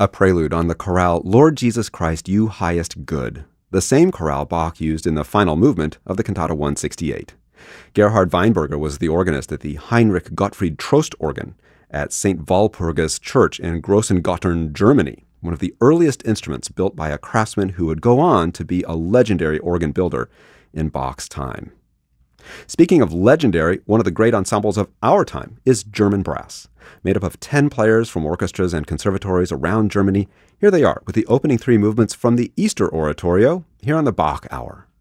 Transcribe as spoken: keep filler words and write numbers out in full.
a prelude on the chorale Lord Jesus Christ, You Highest Good, the same chorale Bach used in the final movement of the Cantata one sixty-eight. Gerhard Weinberger was the organist at the Heinrich Gottfried Trost organ at Saint Walpurgis Church in Grossengottern, Germany, one of the earliest instruments built by a craftsman who would go on to be a legendary organ builder in Bach's time. Speaking of legendary, one of the great ensembles of our time is German brass. Made up of ten players from orchestras and conservatories around Germany, here they are with the opening three movements from the Easter Oratorio here on the Bach Hour.